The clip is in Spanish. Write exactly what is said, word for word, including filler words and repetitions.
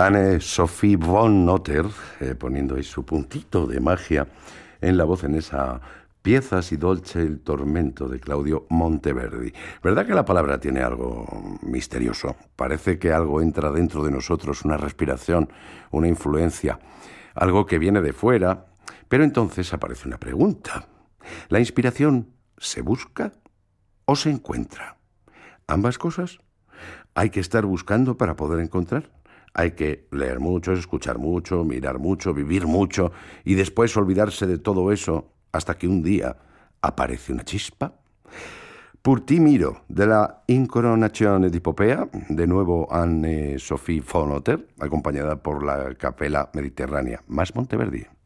Anne-Sophie von Otter, eh, poniendo ahí su puntito de magia en la voz en esa pieza Si dolce il tormento de Claudio Monteverdi. ¿Verdad que la palabra tiene algo misterioso? Parece que algo entra dentro de nosotros, una respiración, una influencia, algo que viene de fuera, pero entonces aparece una pregunta. ¿La inspiración se busca o se encuentra? ¿Ambas cosas? ¿Hay que estar buscando para poder encontrar? Hay que leer mucho, escuchar mucho, mirar mucho, vivir mucho y después olvidarse de todo eso hasta que un día aparece una chispa. Por ti miro, de la Incoronazione di Popea, de nuevo Anne-Sophie von Otter, acompañada por la Capella Mediterránea, más Monteverdi.